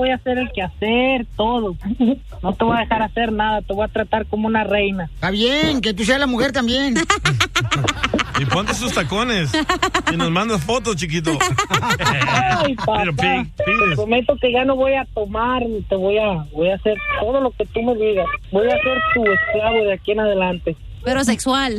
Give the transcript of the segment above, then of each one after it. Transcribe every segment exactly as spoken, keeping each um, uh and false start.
voy a hacer el quehacer, todo. No te voy a dejar hacer nada, te voy a tratar como una reina. Está bien, que tú seas la mujer también. Y ponte sus tacones. Y nos mandas fotos, chiquito. Ay, papá, te prometo que ya no voy a tomar, te voy a, voy a hacer todo lo que tú me digas. Voy a ser tu esclavo de aquí en adelante. Pero sexual.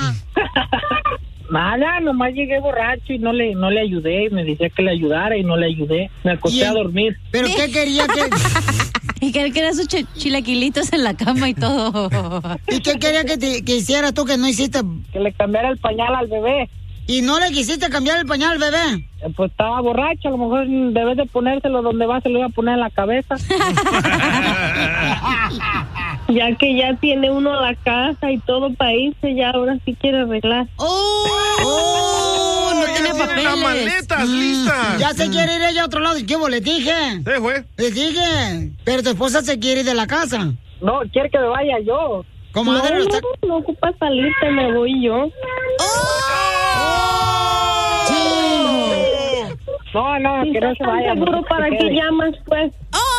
Nada, nomás llegué borracho y no le, no le ayudé. Me decía que le ayudara y no le ayudé. Me acosté a dormir. ¿Pero qué quería que...? Y que él quería sus ch- chilaquilitos en la cama y todo. ¿Y qué quería que, te, que hiciera tú que no hiciste? Que le cambiara el pañal al bebé. ¿Y no le quisiste cambiar el pañal al bebé? Eh, Pues estaba borracho, a lo mejor debes de ponérselo donde va, se lo iba a poner en la cabeza. Ya que ya tiene uno la casa y todo para irse, ya ahora sí quiere arreglar. ¡Oh! ¡Oh! No tiene papeles. Las maletas listas. Ya se quiere ir ella a otro lado. ¿Y qué vos le dije? Sí, güey. Les dije. Pero tu esposa se quiere ir de la casa. No, quiere que me vaya yo. Comadre, no, está... no, no ocupa salirte, me voy yo. No, no, Si que no estás se tan vaya. seguro, no, ¿para que qué quede. llamas, pues?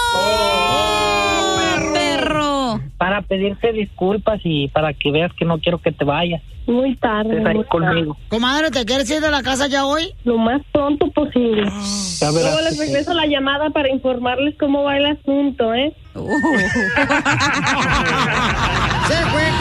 ¡Oh! ¡Perro! Para pedirte disculpas y para que veas que no quiero que te vayas. Muy tarde. Estés ahí muy conmigo. Comadre, ¿te quieres ir de la casa ya hoy? Lo más pronto posible. Ya verás Luego les que- regreso la llamada para informarles cómo va el asunto, ¿eh? Se fue